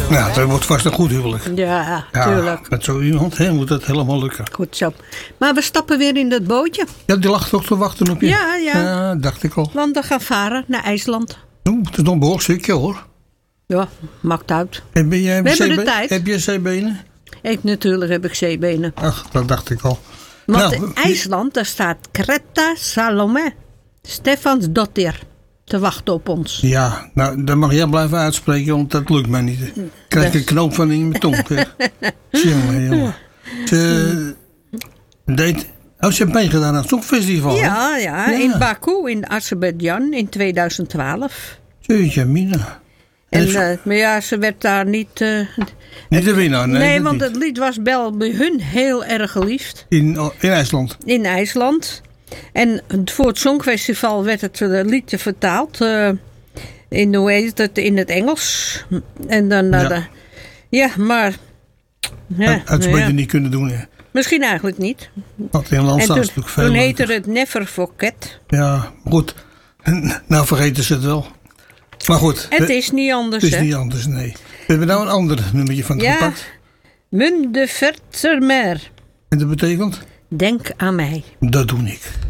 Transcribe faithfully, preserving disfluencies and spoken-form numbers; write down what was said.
Nou, dat wordt vast een goed huwelijk. Ja, Ja, tuurlijk. met zo iemand hè, moet dat helemaal lukken. Goed zo. Maar we stappen weer in dat bootje. Ja, die lag toch te wachten op je? Ja, ja. Ja, dacht ik al. Want we gaan varen naar IJsland. Oeh, het is nog een behoorlijk stukje hoor. Ja, maakt uit. En ben jij, We hebben de zeebe- tijd. Heb je zeebenen? Ik, natuurlijk heb ik zeebenen. Ach, dat dacht ik al. Want Nou, in IJsland, daar staat Greta Salome Stefansdottir te wachten op ons. Ja, nou, dat mag jij blijven uitspreken, want dat lukt mij niet. Ik krijg Dat- een knoop van in mijn tong. hè. Jongen, jongen. Ze deed... Oh, ze heeft meegedaan aan het Songfestival. hè? Ja, ja, Ja. in Baku in Azerbeidzjan in tweeduizend twaalf. Jeetje, Mina. En, En- eh, maar ja, ze werd daar niet... eh, Niet de winnaar, nee. nee, dat want niet. het lied was wel bij hun heel erg geliefd. In, in IJsland. In IJsland. En voor het Songfestival werd het eh, liedje vertaald. eh, in, hoe heet het, in het Engels. En dan... eh, Ja. de- ja, maar... Ja, Het had ze nou beter ja. niet kunnen doen. Hè. Misschien eigenlijk niet. Want in land En staat toen, het natuurlijk veel toen leuker. heette het Never Forget. Ja, goed. Nou vergeten ze het wel. Maar goed. Het is niet anders, Het is hè. niet anders, nee. We hebben nou een ander nummertje van het Ja. gepakt. Mun de Vertermer. En dat betekent? Denk aan mij. Dat doe ik.